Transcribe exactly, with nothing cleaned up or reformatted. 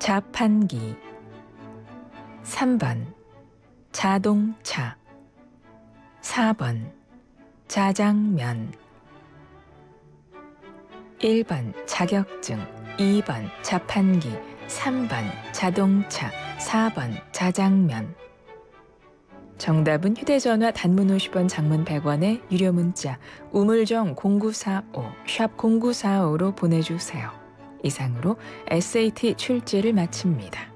자판기. 삼 번 자동차. 사 번 자장면. 일 번 자격증, 이 번 자판기, 삼 번 자동차, 사 번 자장면. 정답은 휴대전화 단문 오십 원, 장문 백 원에 유료 문자 우물정 공구사오 샵 공구사오로 보내주세요. 이상으로 에스에이티 출제를 마칩니다.